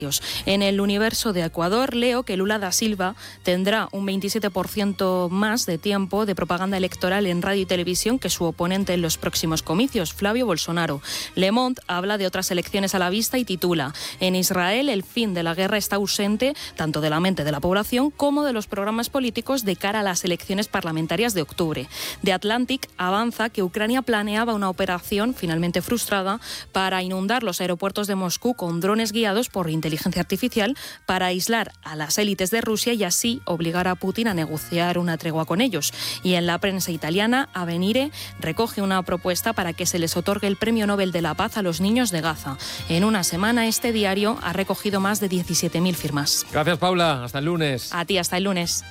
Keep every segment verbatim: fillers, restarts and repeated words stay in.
En el universo de Ecuador, leo que Lula da Silva tendrá un veintisiete por ciento más de tiempo de propaganda electoral en radio y televisión que su oponente en los próximos comicios, Flavio Bolsonaro. Le Monde habla de otras elecciones a la vista y titula: en Israel el fin de la guerra está ausente tanto de la mente de la población como de los programas políticos de cara a las elecciones parlamentarias de octubre. The Atlantic avanza que Ucrania planeaba una operación finalmente frustrada para inundar los aeropuertos de Moscú con drones guiados por inteligencia artificial para aislar a las élites de Rusia y así obligar a Putin a negociar una tregua con ellos. Y en la prensa italiana, Avvenire recoge una propuesta para que se les otorgue el Premio Nobel de la Paz a los niños de Gaza. En una semana, este diario ha recogido más de diecisiete mil firmas. Gracias, Paula. Hasta el lunes. A ti, hasta el lunes.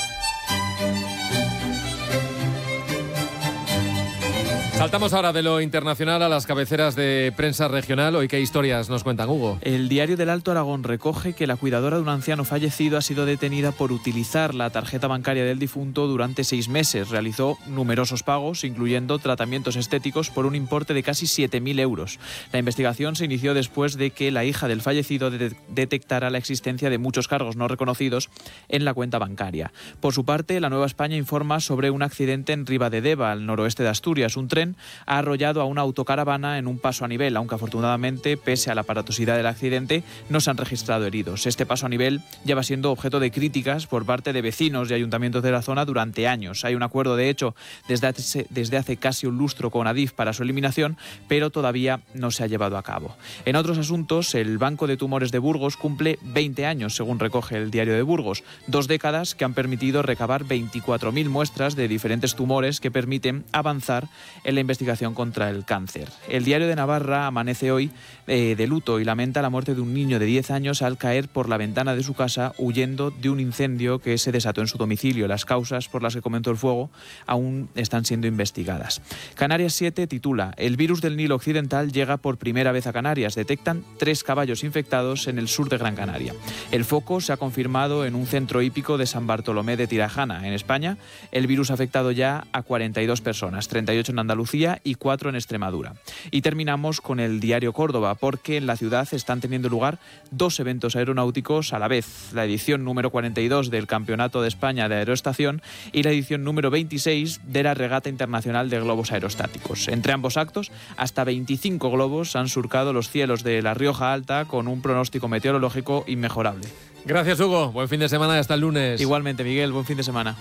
Saltamos ahora de lo internacional a las cabeceras de prensa regional. Hoy, ¿qué historias nos cuentan, Hugo? El diario del Alto Aragón recoge que la cuidadora de un anciano fallecido ha sido detenida por utilizar la tarjeta bancaria del difunto durante seis meses. Realizó numerosos pagos, incluyendo tratamientos estéticos, por un importe de casi siete mil euros. La investigación se inició después de que la hija del fallecido de- detectara la existencia de muchos cargos no reconocidos en la cuenta bancaria. Por su parte, la Nueva España informa sobre un accidente en Ribadedeva, al noroeste de Asturias. Un tren ha arrollado a una autocaravana en un paso a nivel, aunque afortunadamente, pese a la aparatosidad del accidente, no se han registrado heridos. Este paso a nivel lleva siendo objeto de críticas por parte de vecinos y ayuntamientos de la zona durante años. Hay un acuerdo, de hecho, desde hace, desde hace casi un lustro con Adif para su eliminación, pero todavía no se ha llevado a cabo. En otros asuntos, el Banco de Tumores de Burgos cumple veinte años, según recoge el diario de Burgos. Dos décadas que han permitido recabar veinticuatro mil muestras de diferentes tumores que permiten avanzar en la investigación contra el cáncer. El diario de Navarra amanece hoy eh, de luto y lamenta la muerte de un niño de diez años al caer por la ventana de su casa huyendo de un incendio que se desató en su domicilio. Las causas por las que comenzó el fuego aún están siendo investigadas. Canarias siete titula: el virus del Nilo Occidental llega por primera vez a Canarias. Detectan tres caballos infectados en el sur de Gran Canaria. El foco se ha confirmado en un centro hípico de San Bartolomé de Tirajana. En España, el virus ha afectado ya a cuarenta y dos personas, treinta y ocho en Andalucía y cuatro en Extremadura. Y terminamos con el diario Córdoba, porque en la ciudad están teniendo lugar dos eventos aeronáuticos a la vez: la edición número cuarenta y dos del Campeonato de España de Aeroestación y la edición número veintiséis de la Regata Internacional de Globos Aerostáticos. Entre ambos actos, hasta veinticinco globos han surcado los cielos de La Rioja Alta con un pronóstico meteorológico inmejorable. Gracias, Hugo. Buen fin de semana y hasta el lunes. Igualmente, Miguel. Buen fin de semana.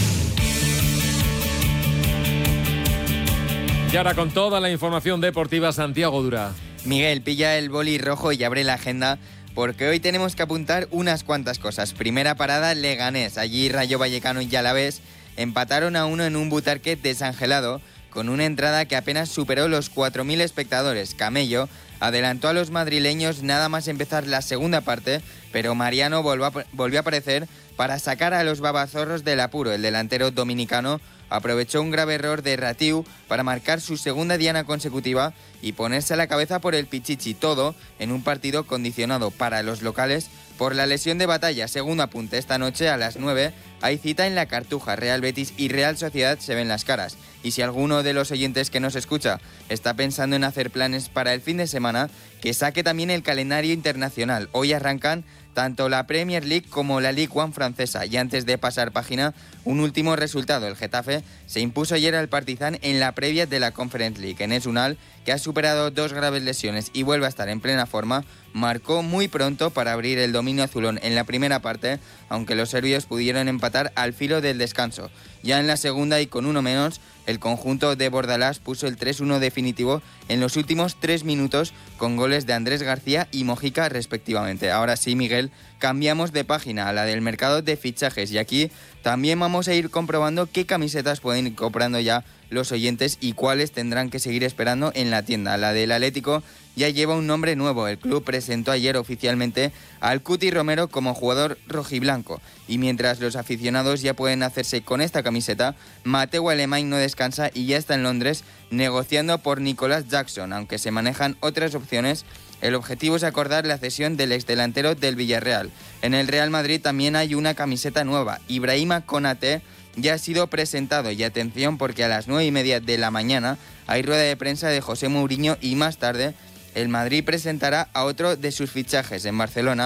Y ahora con toda la información deportiva, Santiago Dura. Miguel, pilla el boli rojo y abre la agenda, porque hoy tenemos que apuntar unas cuantas cosas. Primera parada, Leganés. Allí Rayo Vallecano y Alavés empataron a uno en un Butarque desangelado, con una entrada que apenas superó los cuatro mil espectadores. Camello adelantó a los madrileños nada más empezar la segunda parte, pero Mariano volvió a, volvió a aparecer para sacar a los babazorros del apuro. El delantero dominicano aprovechó un grave error de Ratiu para marcar su segunda diana consecutiva y ponerse a la cabeza por el Pichichi, todo en un partido condicionado para los locales por la lesión de Batalla. Segundo apunte, esta noche a las nueve hay cita en la Cartuja. Real Betis y Real Sociedad se ven las caras. Y si alguno de los oyentes que nos escucha está pensando en hacer planes para el fin de semana, que saque también el calendario internacional. Hoy arrancan tanto la Premier League como la Ligue uno francesa. Y antes de pasar página, un último resultado. El Getafe se impuso ayer al Partizan en la previa de la Conference League. Enes Unal, que ha superado dos graves lesiones y vuelve a estar en plena forma, marcó muy pronto para abrir el dominio azulón en la primera parte, aunque los serbios pudieron empatar al filo del descanso. Ya en la segunda y con uno menos, el conjunto de Bordalás puso el tres uno definitivo en los últimos tres minutos con goles de Andrés García y Mojica respectivamente. Ahora sí, Miguel, cambiamos de página a la del mercado de fichajes y aquí también vamos a ir comprobando qué camisetas pueden ir comprando ya los oyentes y cuáles tendrán que seguir esperando en la tienda. La del Atlético ya lleva un nombre nuevo. El club presentó ayer oficialmente al Cuti Romero como jugador rojiblanco. Y mientras los aficionados ya pueden hacerse con esta camiseta, Mateu Alemany no descansa y ya está en Londres negociando por Nicolas Jackson. Aunque se manejan otras opciones, el objetivo es acordar la cesión del exdelantero del Villarreal. En el Real Madrid también hay una camiseta nueva. Ibrahima Konaté ya ha sido presentado y atención porque a las nueve y media de la mañana hay rueda de prensa de José Mourinho y más tarde el Madrid presentará a otro de sus fichajes en Barcelona.